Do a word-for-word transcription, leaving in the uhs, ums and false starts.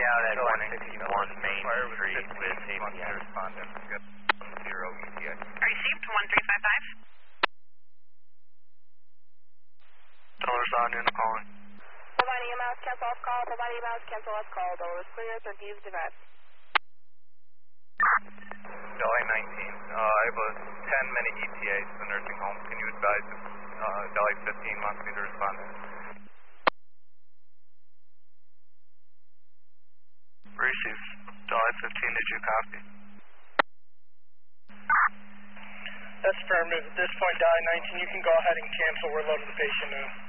out at one fifty-one Main Street with A P I. Respondent. Zero E T A. Received, one three five five. Dollars on in, calling. Providing a mouse, cancel off call, providing a mouse, cancel off call. Dollars clear, thirteen device. Delhi nineteen. Uh, I have a ten minute E T A to the nursing home. Can you advise if uh, Delhi fifteen wants me to respond? Receive. Delhi fifteen, did you copy? That's affirmative. At this point, Delhi nineteen, you can go ahead and cancel. We're loading the patient now.